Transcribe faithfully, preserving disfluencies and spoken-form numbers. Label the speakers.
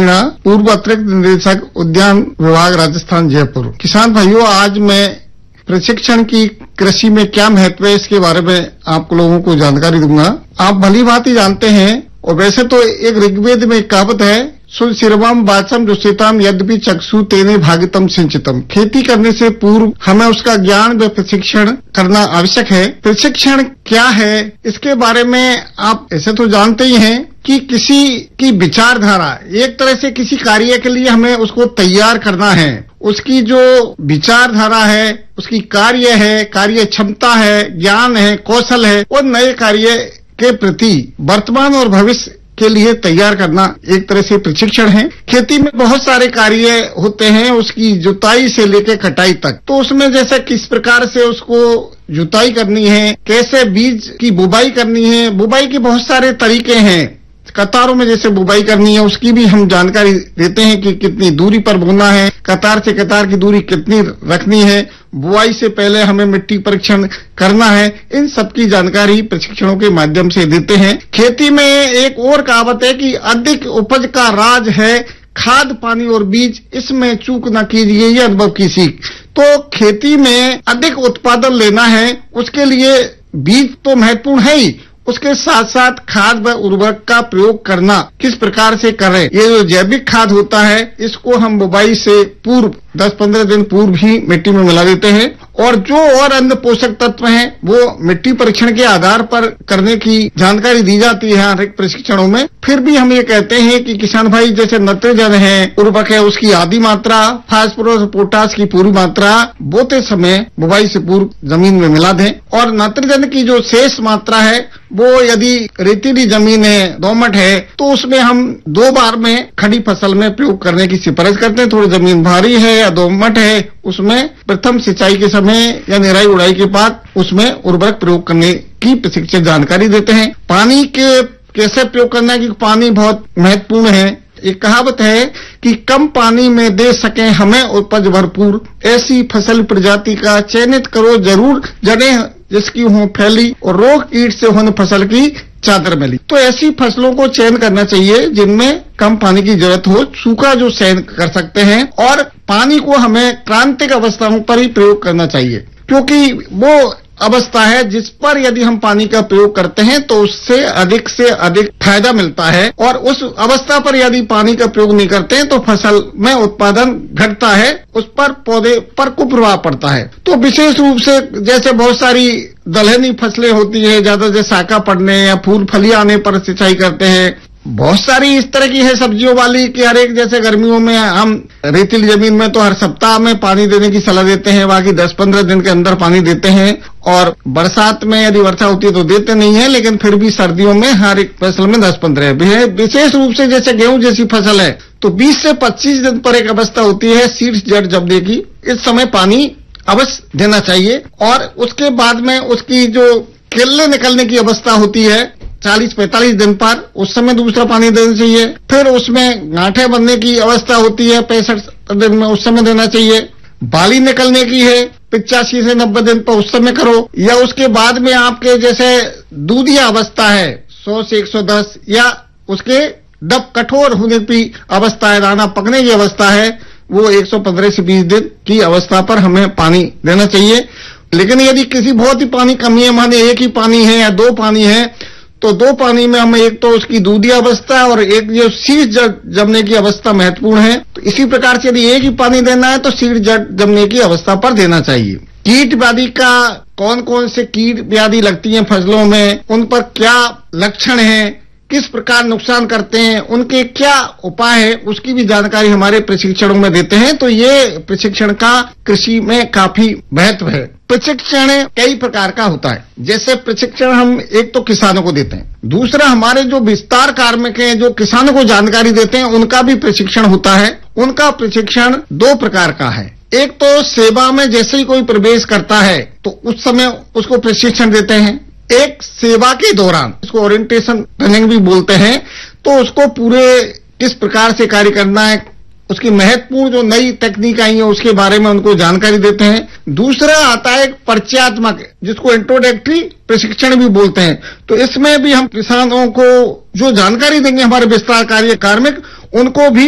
Speaker 1: मीणा, पूर्व अतिरिक्त निदेशक उद्यान विभाग राजस्थान जयपुर। किसान भाइयों, आज मैं प्रशिक्षण की कृषि में क्या महत्व है इसके बारे में आप लोगों को जानकारी दूंगा। आप भली भांति जानते हैं, और वैसे तो एक ऋग्वेद में एक कहावत है, सुन शिरवाम वाचम जुषिताम यद्यपि चक्षु तेने भागितम सिंचितम। खेती करने से पूर्व हमें उसका ज्ञान व प्रशिक्षण करना आवश्यक है। प्रशिक्षण क्या है इसके बारे में आप ऐसे तो जानते ही हैं कि किसी की विचारधारा, एक तरह से किसी कार्य के लिए हमें उसको तैयार करना है। उसकी जो विचारधारा है, उसकी कार्य है, कार्य क्षमता है, ज्ञान है, कौशल है, और नए कार्य के प्रति वर्तमान और भविष्य के लिए तैयार करना एक तरह से प्रशिक्षण है। खेती में बहुत सारे कार्य होते हैं, उसकी जुताई से लेकर कटाई तक। तो उसमें जैसे किस प्रकार से उसको जुताई करनी है, कैसे बीज की बुवाई करनी है, बुवाई के बहुत सारे तरीके हैं। कतारों में जैसे बुवाई करनी है उसकी भी हम जानकारी देते हैं कि कितनी दूरी पर बोना है, कतार से कतार की दूरी कितनी रखनी है, बुआई से पहले हमें मिट्टी परीक्षण करना है। इन सब की जानकारी प्रशिक्षणों के माध्यम से देते हैं। खेती में एक और कहावत है कि अधिक उपज का राज है खाद, पानी और बीज, इसमें चूक न कीजिए, ये अनुभव की सीख। तो खेती में अधिक उत्पादन लेना है, उसके लिए बीज तो महत्वपूर्ण है ही, उसके साथ साथ खाद व उर्वरक का प्रयोग करना किस प्रकार से करें। ये जो जैविक खाद होता है, इसको हम बुवाई से पूर्व दस पंद्रह दिन पूर्व ही मिट्टी में मिला देते हैं, और जो और अन्य पोषक तत्व हैं वो मिट्टी परीक्षण के आधार पर करने की जानकारी दी जाती है हर एक प्रशिक्षणों में। फिर भी हम ये कहते हैं कि किसान भाई, जैसे नत्रजन है, उर्वरक है, उसकी आधी मात्रा, फास्फोरस पोटास की पूरी मात्रा बोते समय बुवाई से पूर्व जमीन में मिला दें। और नत्रजन की जो शेष मात्रा है वो यदि रेतीली जमीन है, दोमट है, तो उसमें हम दो बार में खड़ी फसल में प्रयोग करने की सिफारिश करते हैं। थोड़ी जमीन भारी है या दोमट है, उसमें प्रथम सिंचाई के समय या निराई उड़ाई के बाद उसमें उर्वरक प्रयोग करने की प्रशिक्षक जानकारी देते हैं। पानी के कैसे प्रयोग करना है, कि पानी बहुत महत्वपूर्ण है। एक कहावत है कि कम पानी में दे सके हमें उपज भरपूर, ऐसी फसल प्रजाति का चयनित करो जरूर, जड़ें जिसकी हो फैली और रोग कीट से होने फसल की चादर मिली। तो ऐसी फसलों को चयन करना चाहिए जिनमें कम पानी की जरूरत हो, सूखा जो सहन कर सकते हैं, और पानी को हमें क्रांतिक अवस्थाओं पर ही प्रयोग करना चाहिए, क्योंकि वो अवस्था है जिस पर यदि हम पानी का प्रयोग करते हैं तो उससे अधिक से अधिक फायदा मिलता है, और उस अवस्था पर यदि पानी का प्रयोग नहीं करते हैं तो फसल में उत्पादन घटता है, उस पर पौधे पर कुप्रभाव पड़ता है। तो विशेष रूप से जैसे बहुत सारी दलहनी फसलें होती है, ज्यादा से शाखा पड़ने या फूल फली आने पर सिंचाई करते हैं। बहुत सारी इस तरह की है सब्जियों वाली कि हर एक, जैसे गर्मियों में हम रेतीली जमीन में तो हर सप्ताह में पानी देने की सलाह देते हैं, बाकी दस पंद्रह दिन के अंदर पानी देते हैं, और बरसात में यदि वर्षा होती है तो देते नहीं है, लेकिन फिर भी सर्दियों में हर एक फसल में दस पंद्रह भी है। विशेष रूप से जैसे गेहूं जैसी फसल है तो बीस से पच्चीस दिन पर एक अवस्था होती है शीर्ष जड़ जमने की, इस समय पानी अवश्य देना चाहिए। और उसके बाद में उसकी जो केले निकलने की अवस्था होती है चालीस पैंतालीस दिन पर, उस समय दूसरा पानी देना चाहिए। फिर उसमें गांठे बनने की अवस्था होती है पैंसठ दिन में, उस समय देना चाहिए। बाली निकलने की है पिचासी से नब्बे दिन पर, उस समय करो। या उसके बाद में आपके जैसे दूधिया अवस्था है सौ से एक सौ दस, या उसके डब कठोर होने की अवस्था है, दाना पकने की अवस्था है, वो एक सौ पंद्रह से बीस दिन की अवस्था पर हमें पानी देना चाहिए। लेकिन यदि किसी बहुत ही पानी कमी है, माने एक ही पानी है या दो पानी है, तो दो पानी में हमें एक तो उसकी दूधिया अवस्था और एक जो शीर्ष जड़ जमने की अवस्था महत्वपूर्ण है। तो इसी प्रकार से यदि एक ही पानी देना है तो शीर्ष जड़ जमने की अवस्था पर देना चाहिए। कीट व्याधि का, कौन कौन से कीट व्याधि लगती हैं फसलों में, उन पर क्या लक्षण है, किस प्रकार नुकसान करते हैं, उनके क्या उपाय है, उसकी भी जानकारी हमारे प्रशिक्षणों में देते हैं। तो ये प्रशिक्षण का कृषि में काफी महत्व है। प्रशिक्षण कई प्रकार का होता है। जैसे प्रशिक्षण हम एक तो किसानों को देते हैं, दूसरा हमारे जो विस्तार कार्मिक हैं जो किसानों को जानकारी देते हैं उनका भी प्रशिक्षण होता है। उनका प्रशिक्षण दो प्रकार का है। एक तो सेवा में जैसे ही कोई प्रवेश करता है तो उस समय उसको प्रशिक्षण देते हैं। एक सेवा के दौरान, इसको ओरिएंटेशन ट्रेनिंग भी बोलते हैं, तो उसको पूरे किस प्रकार से कार्य करना है, उसकी महत्वपूर्ण जो नई तकनीक आई है उसके बारे में उनको जानकारी देते हैं। दूसरा आता है परिचयात्मक, जिसको इंट्रोडक्टरी प्रशिक्षण भी बोलते हैं। तो इसमें भी हम किसानों को जो जानकारी देंगे, हमारे विस्तार कार्य कार्मिक, उनको भी